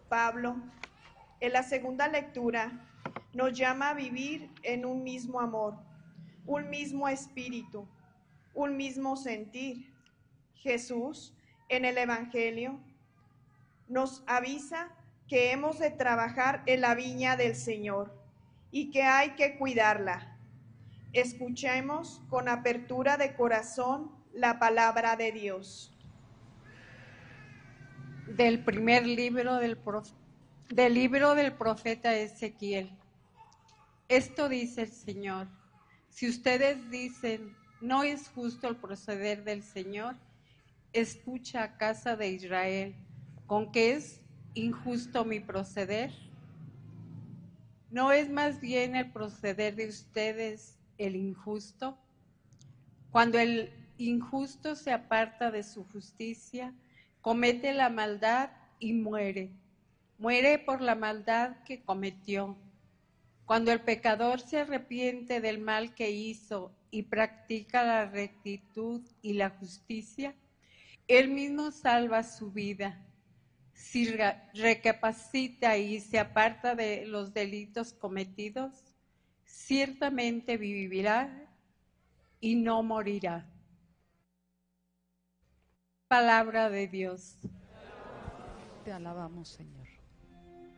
Pablo, en la segunda lectura, nos llama a vivir en un mismo amor, un mismo espíritu, un mismo sentir. Jesús, en el Evangelio, nos avisa que hemos de trabajar en la viña del Señor y que hay que cuidarla. Escuchemos con apertura de corazón la palabra de Dios. Del primer libro del profeta Ezequiel. Esto dice el Señor: si ustedes dicen, no es justo el proceder del Señor, escucha, casa de Israel, ¿con qué es injusto mi proceder? ¿No es más bien el proceder de ustedes el injusto? Cuando el injusto se aparta de su justicia, comete la maldad y muere. Muere por la maldad que cometió. Cuando el pecador se arrepiente del mal que hizo y practica la rectitud y la justicia, él mismo salva su vida. Si recapacita y se aparta de los delitos cometidos, ciertamente vivirá y no morirá. Palabra de Dios. Te alabamos, Señor.